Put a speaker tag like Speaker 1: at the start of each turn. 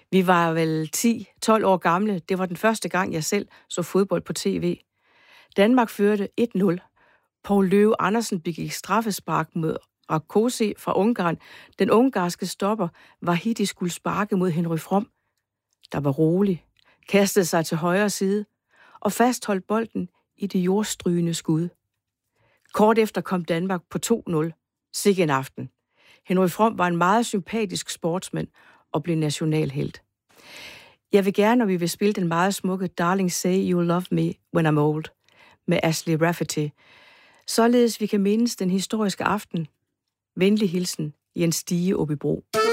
Speaker 1: Vi var vel 10-12 år gamle. Det var den første gang, jeg selv så fodbold på tv. Danmark førte 1-0. Poul Løve Andersen begik straffespark mod Rákóczi fra Ungarn. Den ungarske stopper Vahidi skulle sparke mod Henry From, der var rolig, kastede sig til højre side og fastholdt bolden i det jordstrygende skud. Kort efter kom Danmark på 2-0. Sikke en aften. Henry From var en meget sympatisk sportsmand og blev nationalhelt. Jeg vil gerne, når vi vil spille den meget smukke Darling Say You Love Me When I'm Old med Ashley Rafferty, således vi kan mindes den historiske aften. Venlig hilsen, Jens Stige Aabybro.